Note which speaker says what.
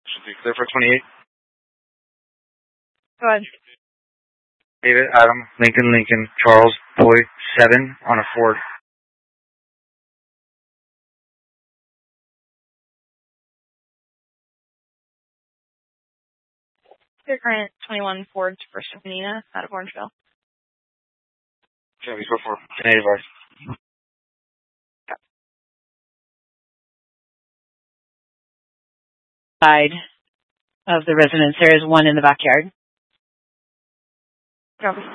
Speaker 1: Should be clear for 28.
Speaker 2: Go ahead.
Speaker 1: David, Adam, Lincoln, Charles, Boy, 7 on a Ford.
Speaker 2: Your current 21 Ford Versa Panina out of Orangeville.
Speaker 1: Chevy 4 Canadian Vice.
Speaker 3: Side of the residence, there is one in the backyard.
Speaker 2: Copy.